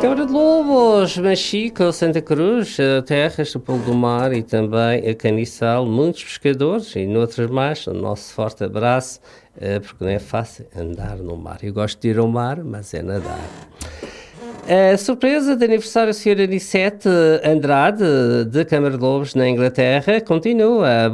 Câmara de Lobos, Machico, Santa Cruz, Terras, do Polo do Mar e também a Caniçal, muitos pescadores e noutras mais, o nosso forte abraço, porque não é fácil andar no mar. Eu gosto de ir ao mar, mas é nadar. A surpresa de aniversário do Sr. Anicete Andrade, de Câmara de Lobos, na Inglaterra, continua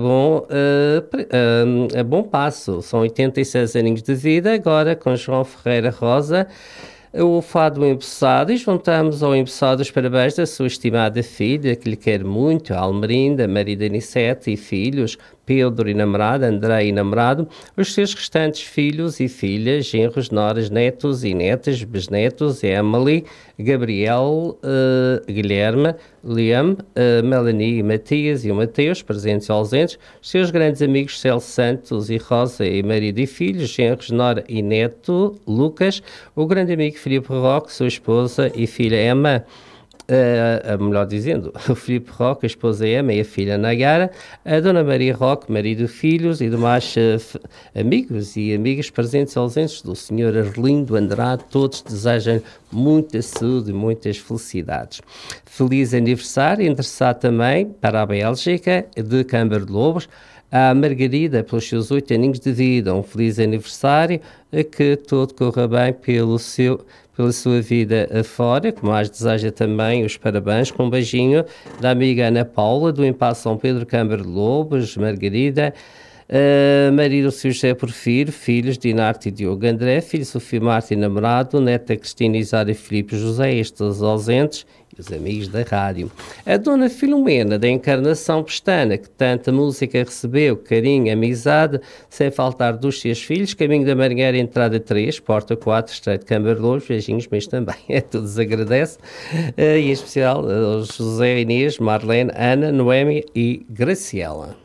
a bom passo. São 86 aninhos de vida, agora com João Ferreira Rosa, o fado empossado, e juntamos ao empossado os parabéns da sua estimada filha, que lhe quer muito, a Almerinda, Maria de Anicete e filhos, Pedro e namorada, André e namorado, os seus restantes filhos e filhas, genros, noras, netos e netas, bisnetos, Emily, Gabriel, Guilherme, Liam, Melanie e Matias e o Mateus, presentes e ausentes, os seus grandes amigos Celso Santos e Rosa e marido e filhos, genros, nora e neto, Lucas, o grande amigo Filipe Roque, sua esposa e filha Emma, melhor dizendo, o Filipe Roque, a esposa Emma e a filha Nagara, a Dona Maria Roque, marido e filhos e demais amigos e amigas presentes e ausentes do Sr. Arlindo Andrade, todos desejam muita saúde e muitas felicidades. Feliz aniversário, interessado também para a Bélgica, de Câmara de Lobos, a Margarida, pelos seus 8 aninhos de vida. Um feliz aniversário, que tudo corra bem pela sua vida afora, que mais deseja também os parabéns, com um beijinho da amiga Ana Paula, do Impasse São Pedro, Câmara de Lobos, Margarida, marido Sr. José Porfiro, filhos Dinarte e Diogo André, filho Sofia Marta e namorado, neta Cristina Isária e Filipe José, estes ausentes, e os amigos da rádio. A Dona Filomena, da Encarnação Pestana, que tanta música recebeu, carinho, amizade, sem faltar dos seus filhos, caminho da Marinheira, entrada 3, porta 4, Estreito de Câmara de Lobos, beijinhos, mas também a todos agradece, e em especial aos José Inês, Marlene, Ana, Noémia e Graciela.